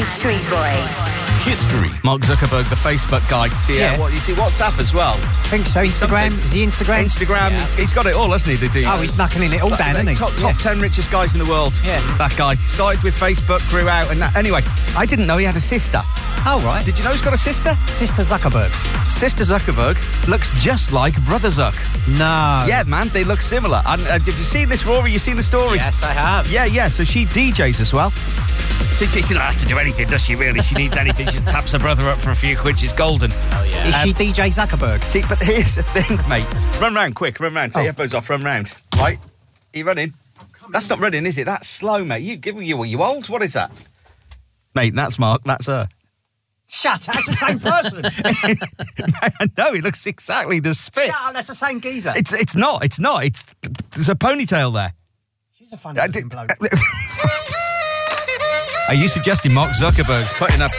Street Boy. History. Mark Zuckerberg, the Facebook guy. Yeah. What, you see WhatsApp as well? I think so. Instagram. Is he Instagram? Instagram. Yeah. He's got it all, hasn't he? The dude. Oh, he's knuckling it all down, hasn't he? Top 10 richest guys in the world. Yeah. That guy. Started with Facebook, grew out, and that. Anyway, I didn't know he had a sister. Oh, right. Did you know he's got a sister? Sister Zuckerberg. Sister Zuckerberg looks just like Brother Zuck. No. Yeah, man, they look similar. And have you seen this, Rory? You seen the story? Yes, I have. Yeah. So she DJs as well. She doesn't have to do anything, does she, really? She needs anything. She just taps her brother up for a few quid. She's golden. Oh, yeah. Is she DJ Zuckerberg? See, but here's the thing, mate. Run round, quick. Run round. Take your headphones off. Run round. Right? Are you running? That's not running, is it? That's slow, mate. You old? What is that? Mate, that's Mark. That's her. Shut up. That's the same person. I know. He looks exactly the spit. Shut up. That's the same geezer. It's not. There's a ponytail there. She's a funny looking bloke. Are you suggesting Mark Zuckerberg's putting up